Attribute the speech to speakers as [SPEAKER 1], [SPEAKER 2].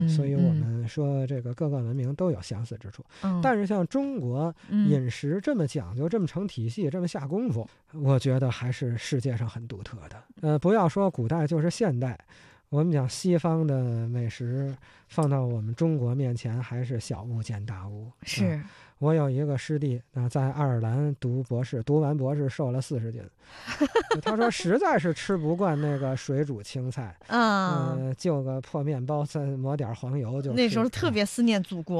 [SPEAKER 1] 所以我们说这个各个文明都有相似之处。但是像中国饮食这么讲究，这么成体系，这么下功夫，我觉得还是世界上很独特的。不要说古代，就是现代，我们讲西方的美食放到我们中国面前还是小巫见大巫。
[SPEAKER 2] 是。
[SPEAKER 1] 我有一个师弟在爱尔兰读博士，读完博士瘦了40斤。他说实在是吃不惯那个水煮青菜，就个破面包，再抹点黄油就。
[SPEAKER 2] 那时候特别思念祖国。